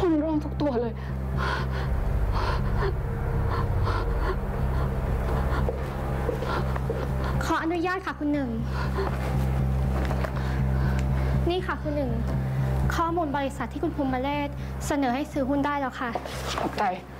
หุ้นร่วงทุกตัวเลยขออนุญาตค่ะคุณหนึ่งนี่ค่ะคุณหนึ่งข้อมูลบริษัทที่คุณภูมิเมเลศเสนอให้ซื้อหุ้นได้แล้วค่ะขอบใจ